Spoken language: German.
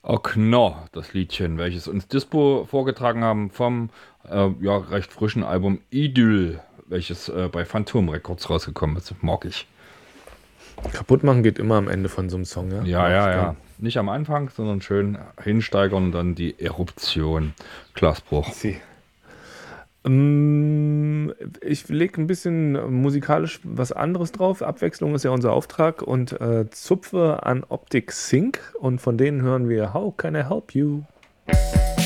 Knorr, das Liedchen, welches uns Dispo vorgetragen haben vom recht frischen Album Idyll, welches bei Phantom Records rausgekommen ist. Mag ich. Kaputt machen geht immer am Ende von so einem Song, ja? Ja, Mag ja, ich ja. gern. Nicht am Anfang, sondern schön hinsteigern und dann die Eruption. Glasbruch. Sie. Ich lege ein bisschen musikalisch was anderes drauf. Abwechslung ist ja unser Auftrag und zupfe an Optic Sync und von denen hören wir How Can I Help You?